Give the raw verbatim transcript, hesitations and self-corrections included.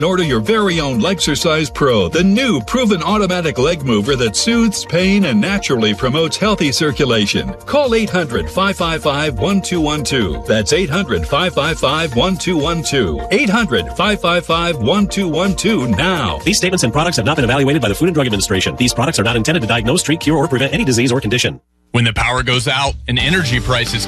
Order your very own Lexercise Pro, the new proven automatic leg mover that soothes pain and naturally promotes healthy circulation. Call eight hundred, five five five, one two one two. That's eight hundred, five five five, one two one two. eight hundred, five five five, one two one two now. These statements and products have not been evaluated by the Food and Drug Administration. These products are not intended to diagnose, treat, cure, or prevent any disease or condition. When the power goes out and energy prices